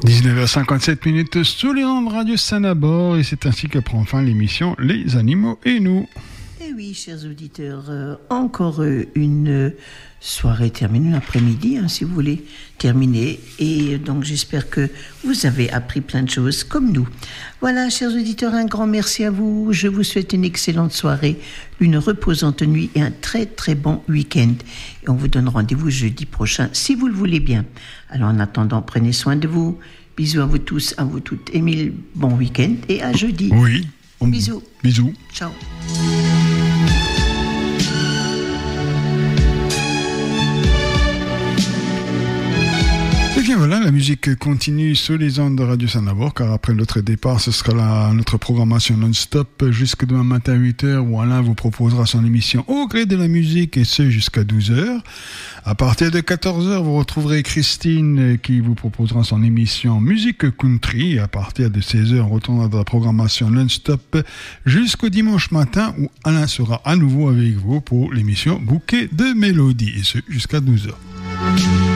19h57 sous les ondes de Radio Sanabord, et c'est ainsi que prend fin l'émission Les Animaux et nous. Eh oui, chers auditeurs, encore une soirée terminée, un après-midi, si vous voulez, terminée. Et donc, j'espère que vous avez appris plein de choses comme nous. Voilà, chers auditeurs, un grand merci à vous. Je vous souhaite une excellente soirée, une reposante nuit et un très, très bon week-end. Et on vous donne rendez-vous jeudi prochain, si vous le voulez bien. Alors, en attendant, prenez soin de vous. Bisous à vous tous, à vous toutes. Émile, bon week-end et à jeudi. Oui. Bisous. Bisous. Ciao. Et bien voilà, la musique continue sur les ondes de Radio Sanabord, car après notre départ, ce sera notre programmation non-stop jusque demain matin à 8h, où Alain vous proposera son émission Au gré de la musique, et ce jusqu'à 12h. À partir de 14h, vous retrouverez Christine qui vous proposera son émission Musique Country. Et à partir de 16h, on retournera dans la programmation non-stop jusqu'au dimanche matin, où Alain sera à nouveau avec vous pour l'émission Bouquet de Mélodie, et ce jusqu'à 12h.